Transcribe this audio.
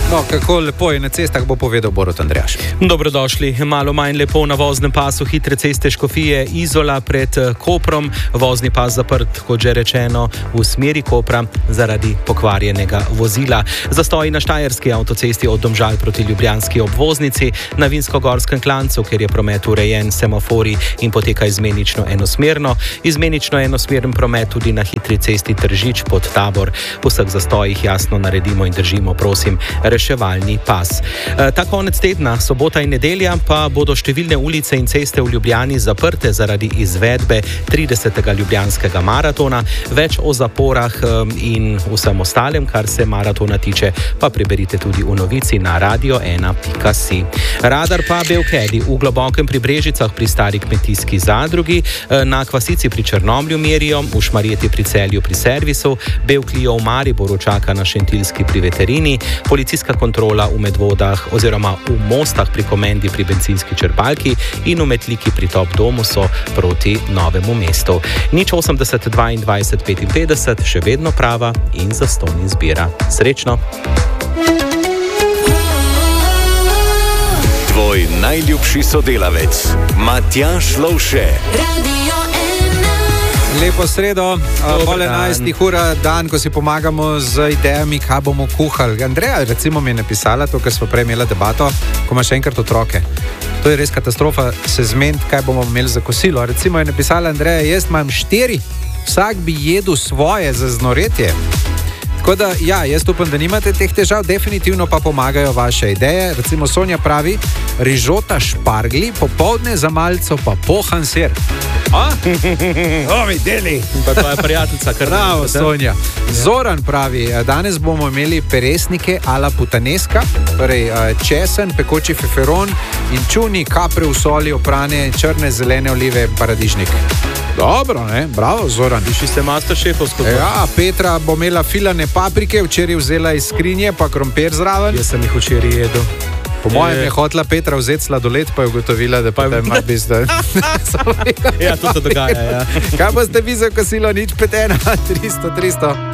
No, kako lepo je na cestah, bo povedal Borut Andrejaš. Dobrodošli. Malo manj lepo na voznem pasu hitre ceste Škofije Izola pred Koprom. Vozni pas zaprt, kot že rečeno, v smeri Kopra zaradi pokvarjenega vozila. Zastoji na Štajerski avtocesti od Domžal proti ljubljanski obvoznici, na Vinskogorskem klancu, kjer je promet urejen, semafori in poteka izmenično enosmerno. Izmenično enosmeren promet tudi na hitri cesti Tržič pod Tabor. V vseh zastojih jasno naredimo in držimo, prosim, reševalni pas. Ta konec tedna, sobota in nedelja, pa bodo številne ulice in ceste v Ljubljani zaprte zaradi izvedbe 30. ljubljanskega maratona. Več o zaporah in vsem ostalem, kar se maratona tiče, pa preberite tudi v novici na radio1.si. Radar pa Belkedi v Globokem pri Brežicah pri stari kmetijski zadrugi, na Kvasici pri Črnomlju merijo, v Šmarjeti pri Celju pri servisu, Belklijo v Mariboru čaka na Šentiljski pri veterini, policijska kontrola v Medvodah oziroma v Mostah pri Komendi pri bencinski črpalki in v Metliki pri Top Domu so proti Novemu mestu. 080 22 55, še vedno prava in zastonj izbira. Srečno! Tvoj najljubši sodelavec, Matjaž Lovše. Lepo sredo, pol 11 ura, dan, ko si pomagamo z idejami, kaj bomo kuhali. Andreja, recimo, mi je napisala to, kar smo prej imeli debato, ko ima še enkrat otroke. To je res katastrofa, se zmeniti, kaj bomo imeli za kosilo. Recimo je napisala Andreja, jaz imam 4, vsak bi jedel svoje za znoretje. Tako da, ja, jaz upam, da nimate teh težav, definitivno pa pomagajo vaše ideje. Recimo Sonja pravi, rižota špargli, popoldne za malco pa pohan sir. Videli. Pa tvoja prijateljica, kar bravo, Sonja. Zoran pravi, danes bomo imeli peresnike ala putaneska, torej česen, pekoči feferon in čuni, kapre v soli, oprane, črne, zelene olive, paradižnik. Dobro, ne? Bravo, Zoran. Višji ste masterchefovsko. Ja, Petra bo imela filane paprike, včeraj vzela iz skrinje, pa krompir zraven. Jaz sem jih včeraj jedel. Po mojem je hotela Petra vzeti sladoled, pa je ugotovila, da pa je mar bizda. Ja, to se dogaja, ja. Kaj pa ste vi za kosilo, nič 5, 1, 300, 300?